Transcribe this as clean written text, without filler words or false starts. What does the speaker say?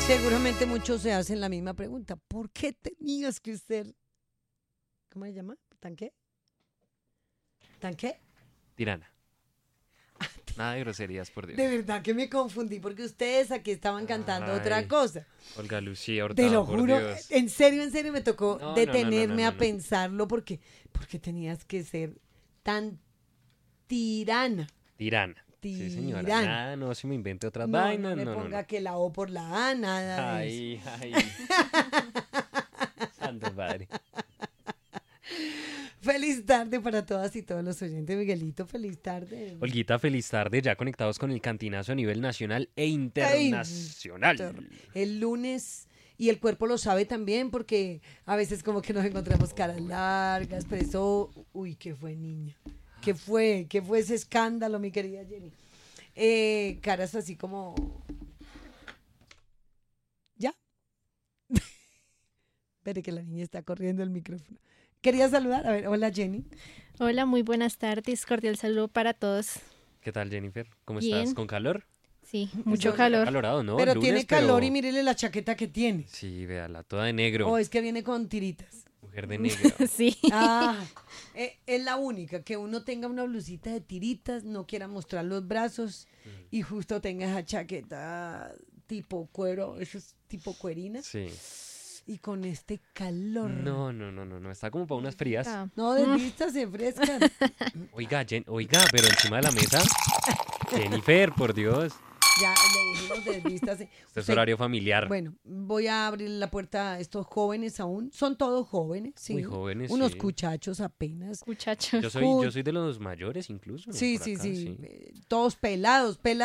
Seguramente muchos se hacen la misma pregunta. ¿Por qué tenías que ser, ¿cómo se llama? ¿Tanqué? ¿Tanqué? Tirana. Nada de groserías, por Dios. De verdad que me confundí porque ustedes aquí estaban cantando otra Ay, cosa. Olga Lucía Te lo Hurtado, por juro, Dios. en serio me tocó No, detenerme a no. pensarlo porque tenías que ser tan tirana. Tirana. Sí, señora. Tirana. Nada, no se me invente otras No, vainas. no me ponga que la O por la A, nada de eso. Ay. Santo padre. Feliz tarde para todas y todos los oyentes. Miguelito, feliz tarde. Olguita, feliz tarde. Ya conectados con el cantinazo a nivel nacional e internacional. El lunes, y el cuerpo lo sabe también, porque a veces como que nos encontramos caras largas, pero eso, uy, ¿qué fue, niña? ¿Qué fue ese escándalo, mi querida Jenny? Caras así como... ¿Ya? Espere que la niña está corriendo el micrófono. Quería saludar, a ver, hola Jenny. Hola, muy buenas tardes, cordial saludo para todos. ¿Qué tal, Jennifer? ¿Cómo Bien. estás? ¿Con calor? Sí, mucho Eso- calor. Calorado, ¿no? Pero Lunes, tiene calor pero- y mírele la chaqueta que tiene. Sí, véala, toda de negro. O es que viene con tiritas. Mujer de negro. Sí, Ah, es la única, que uno tenga una blusita de tiritas, no quiera mostrar los brazos y justo tenga esa chaqueta tipo cuero, eso es tipo cuerina, Sí. y con este calor. No. Está como para unas frías. ah, No, desvístase, fresca. Oiga, pero encima de la mesa. Jennifer, por Dios. Ya le dijimos desvístase. Este es Usted- horario familiar. Bueno, voy a abrir la puerta a estos jóvenes aún. Son todos jóvenes, sí. Muy jóvenes, Unos sí. cuchachos apenas. muchachos. Yo soy de los mayores incluso. Sí, por sí, acá, sí. Todos pelados,